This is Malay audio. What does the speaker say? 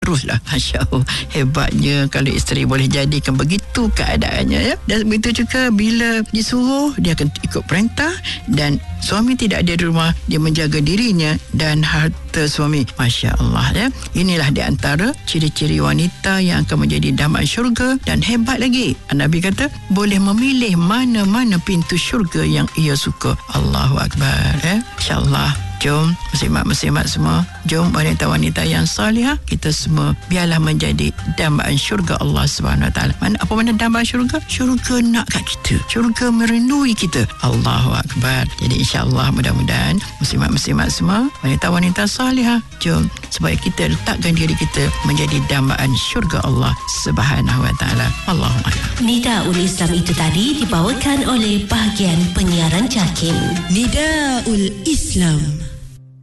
teruslah. Masya Allah, hebatnya kalau isteri boleh jadikan begitu keadaannya, ya. Dan begitu juga bila disuruh, dia akan ikut perintah, dan suami tidak ada di rumah, dia menjaga dirinya dan harta suami. Masya Allah, ya. Inilah di antara ciri-ciri wanita yang akan menjadi dambaan syurga. Dan hebat lagi, Nabi kata boleh memilih mana-mana pintu syurga yang ia suka. Allahu Akbar, ya. InsyaAllah, jom muslimat-muslimat semua, jom wanita-wanita yang salihah, kita semua biarlah menjadi dambaan syurga Allah Subhanahu Wa Taala. Apa mana dambaan syurga? Syurga nak kat kita, syurga merindui kita. Allahu Akbar. Jadi insya-Allah mudah-mudahan muslimat-muslimat semua, wanita-wanita salihah, jom supaya kita letakkan diri kita menjadi dambaan syurga Allah Subhanahu Wa Taala. Allahumma. Nidaul Islam itu tadi dibawakan oleh bahagian penyiaran JAKIM. Nidaul Islam.